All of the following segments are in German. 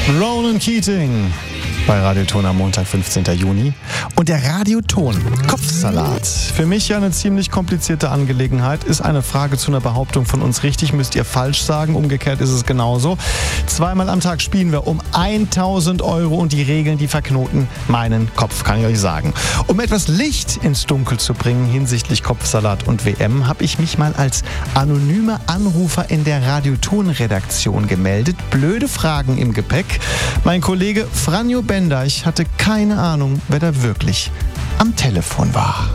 Ronan Keating bei Radioton am Montag, 15. Juni. Und der Radioton Kopfsalat. Für mich ja eine ziemlich komplizierte Angelegenheit. Ist eine Frage zu einer Behauptung von uns richtig, müsst ihr falsch sagen. Umgekehrt ist es genauso. Zweimal am Tag spielen wir um 1.000 Euro und die Regeln, die verknoten meinen Kopf, kann ich euch sagen. Um etwas Licht ins Dunkel zu bringen hinsichtlich Kopfsalat und WM, habe ich mich mal als anonymer Anrufer in der Radioton-Redaktion gemeldet. Blöde Fragen im Gepäck. Mein Kollege Franjo Bendeich hatte keine Ahnung, wer da wirklich am Telefon war.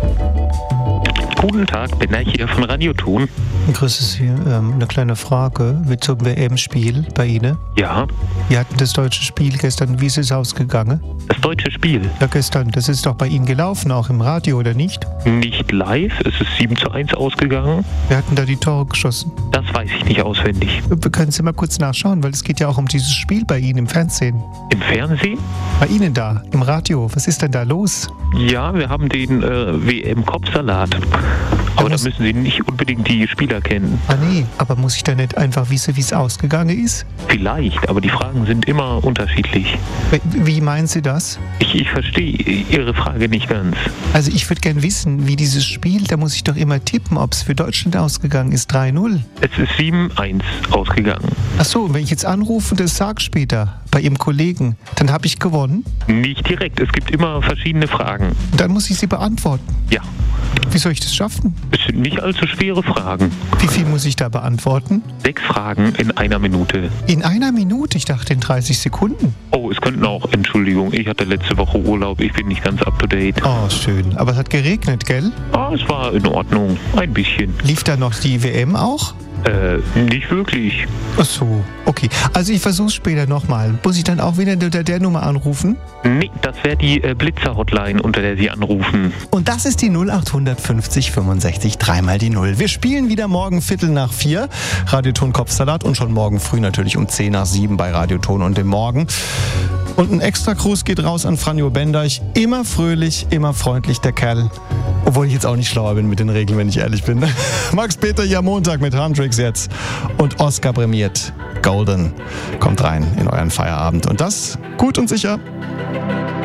Guten Tag, Bendeich hier von Radioton. Grüße Sie. Eine kleine Frage zum WM-Spiel bei Ihnen. Ja. Wir hatten das deutsche Spiel gestern. Wie ist es ausgegangen? Das deutsche Spiel? Ja, gestern. Das ist doch bei Ihnen gelaufen, auch im Radio, oder nicht? Nicht live. Es ist 7:1 ausgegangen. Wir hatten da die Tore geschossen. Das weiß ich nicht auswendig. Können Sie mal kurz nachschauen, weil es geht ja auch um dieses Spiel bei Ihnen im Fernsehen. Im Fernsehen? Bei Ihnen da, im Radio. Was ist denn da los? Ja, wir haben den WM-Kopfsalat. Aber da müssen Sie nicht unbedingt die Spieler kennen. Ah nee, aber muss ich da nicht einfach wissen, wie es ausgegangen ist? Vielleicht, aber die Fragen sind immer unterschiedlich. Wie meinen Sie das? Ich verstehe Ihre Frage nicht ganz. Also ich würde gern wissen, wie dieses Spiel, da muss ich doch immer tippen, ob es für Deutschland ausgegangen ist, 3-0. Es ist 7:1 ausgegangen. Ach so, wenn ich jetzt anrufe und das sage später bei Ihrem Kollegen, dann habe ich gewonnen? Nicht direkt, es gibt immer verschiedene Fragen. Dann muss ich sie beantworten? Ja. Wie soll ich das schaffen? Es sind nicht allzu schwere Fragen. Wie viel muss ich da beantworten? 6 Fragen in einer Minute. In einer Minute? Ich dachte in 30 Sekunden. Oh, es könnten auch, Entschuldigung, ich hatte letzte Woche Urlaub, ich bin nicht ganz up to date. Oh, schön. Aber es hat geregnet, gell? Ah, es war in Ordnung, ein bisschen. Lief da noch die WM auch? Nicht wirklich. Ach so, okay. Also ich versuch's später nochmal. Muss ich dann auch wieder unter der Nummer anrufen? Nee, das wäre die Blitzer-Hotline, unter der Sie anrufen. Und das ist die 0800 50 65 3 die 0. Wir spielen wieder morgen 3:45. Radioton Kopfsalat und schon morgen früh natürlich um 6:10 bei Radioton und dem Morgen. Und ein extra Gruß geht raus an Franjo Bendeich. Immer fröhlich, immer freundlich, der Kerl. Obwohl ich jetzt auch nicht schlauer bin mit den Regeln, wenn ich ehrlich bin. Max Peter hier am Montag mit Harmtricks jetzt. Und Oscar prämiert Golden. Kommt rein in euren Feierabend. Und das gut und sicher.